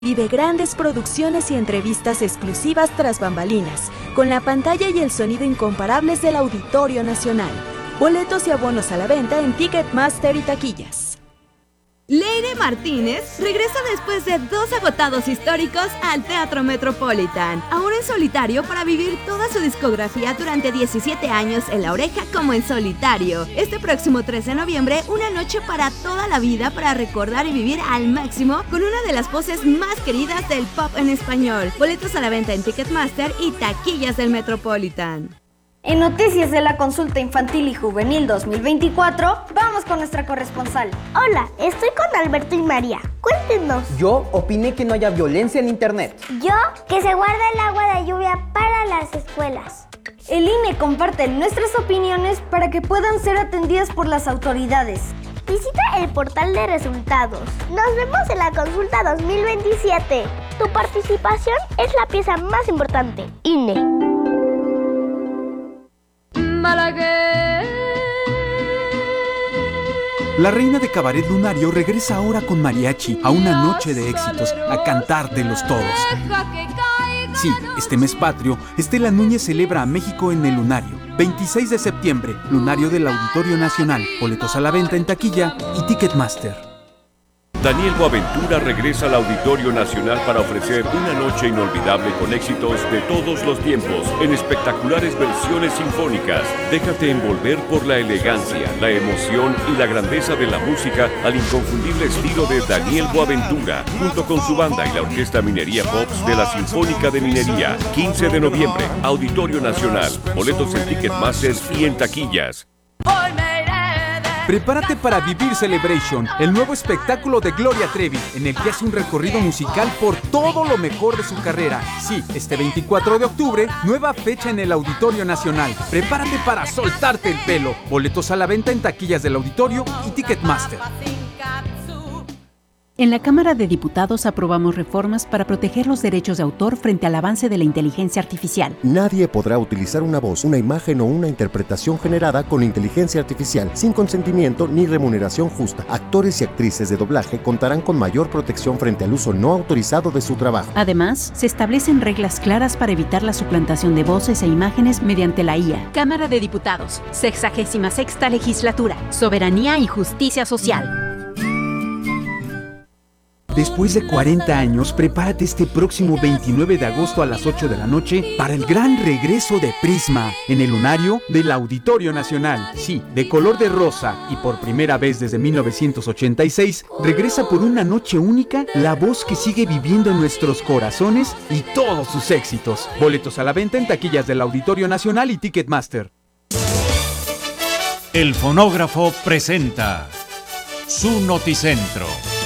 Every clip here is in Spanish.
Vive grandes producciones y entrevistas exclusivas tras bambalinas, con la pantalla y el sonido incomparables del Auditorio Nacional. Boletos y abonos a la venta en Ticketmaster y taquillas. Leire Martínez regresa después de 2 agotados históricos al Teatro Metropolitan, ahora en solitario para vivir toda su discografía durante 17 años en La Oreja como en solitario. Este próximo 3 de noviembre, una noche para toda la vida para recordar y vivir al máximo con una de las voces más queridas del pop en español. Boletos a la venta en Ticketmaster y taquillas del Metropolitan. En Noticias de la Consulta Infantil y Juvenil 2024, vamos con nuestra corresponsal. Hola, estoy con Alberto y María. Cuéntenos. Yo opiné que no haya violencia en internet. Yo, que se guarda el agua de lluvia para las escuelas. El INE comparte nuestras opiniones para que puedan ser atendidas por las autoridades. Visita el portal de resultados. Nos vemos en la consulta 2027. Tu participación es la pieza más importante. INE. La reina de cabaret lunario regresa ahora con mariachi a una noche de éxitos, a cantártelos todos. Sí, este mes patrio, Estela Núñez celebra a México en el Lunario. 26 de septiembre, Lunario del Auditorio Nacional. Boletos a la venta en taquilla y Ticketmaster. Daniel Boaventura regresa al Auditorio Nacional para ofrecer una noche inolvidable con éxitos de todos los tiempos, en espectaculares versiones sinfónicas. Déjate envolver por la elegancia, la emoción y la grandeza de la música al inconfundible estilo de Daniel Boaventura, junto con su banda y la Orquesta Minería Pops de la Sinfónica de Minería. 15 de noviembre, Auditorio Nacional. Boletos en Ticketmaster y en taquillas. Prepárate para Vivir Celebration, el nuevo espectáculo de Gloria Trevi, en el que hace un recorrido musical por todo lo mejor de su carrera. Sí, este 24 de octubre, nueva fecha en el Auditorio Nacional. Prepárate para soltarte el pelo. Boletos a la venta en taquillas del Auditorio y Ticketmaster. En la Cámara de Diputados aprobamos reformas para proteger los derechos de autor frente al avance de la inteligencia artificial. Nadie podrá utilizar una voz, una imagen o una interpretación generada con inteligencia artificial sin consentimiento ni remuneración justa. Actores y actrices de doblaje contarán con mayor protección frente al uso no autorizado de su trabajo. Además, se establecen reglas claras para evitar la suplantación de voces e imágenes mediante la IA. Cámara de Diputados, 66ª Legislatura, Soberanía y Justicia Social. Después de 40 años, prepárate este próximo 29 de agosto a las 8 de la noche para el gran regreso de Prisma en el Lunario del Auditorio Nacional. Sí, de color de rosa y por primera vez desde 1986, regresa por una noche única la voz que sigue viviendo en nuestros corazones y todos sus éxitos. Boletos a la venta en taquillas del Auditorio Nacional y Ticketmaster. El Fonógrafo presenta su Noticentro.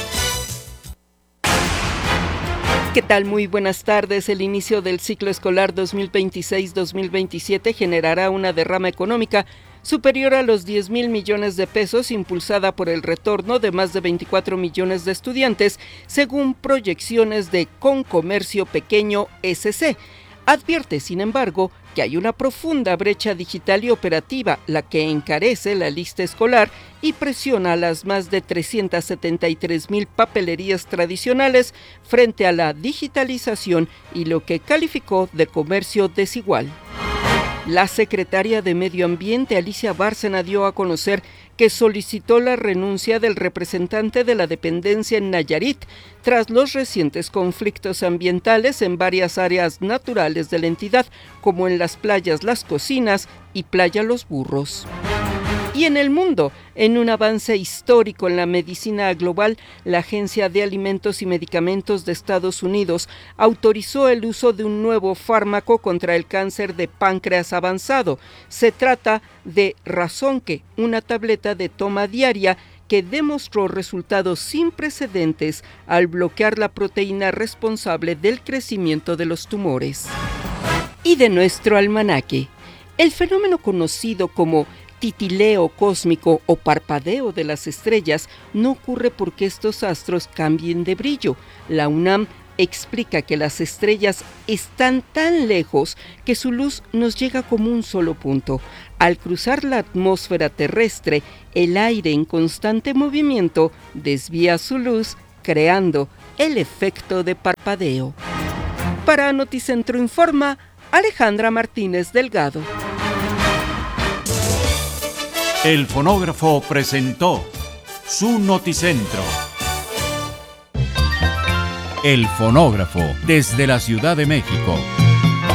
¿Qué tal? Muy buenas tardes. El inicio del ciclo escolar 2026-2027 generará una derrama económica superior a los 10,000 millones de pesos, impulsada por el retorno de más de 24 millones de estudiantes, según proyecciones de Concomercio Pequeño SC. Advierte, sin embargo, que hay una profunda brecha digital y operativa, la que encarece la lista escolar y presiona a las más de 373,000 papelerías tradicionales frente a la digitalización y lo que calificó de comercio desigual. La secretaria de Medio Ambiente, Alicia Bárcena, dio a conocer que solicitó la renuncia del representante de la dependencia en Nayarit tras los recientes conflictos ambientales en varias áreas naturales de la entidad, como en las playas Las Cocinas y Playa Los Burros. Y en el mundo, en un avance histórico en la medicina global, la Agencia de Alimentos y Medicamentos de Estados Unidos autorizó el uso de un nuevo fármaco contra el cáncer de páncreas avanzado. Se trata de Razonque, una tableta de toma diaria que demostró resultados sin precedentes al bloquear la proteína responsable del crecimiento de los tumores. Y de nuestro almanaque, el fenómeno conocido como titileo cósmico o parpadeo de las estrellas no ocurre porque estos astros cambien de brillo. La UNAM explica que las estrellas están tan lejos que su luz nos llega como un solo punto. Al cruzar la atmósfera terrestre, el aire en constante movimiento desvía su luz, creando el efecto de parpadeo. Para Noticentro Informa, Alejandra Martínez Delgado. El fonógrafo presentó su Noticentro. El fonógrafo desde la Ciudad de México.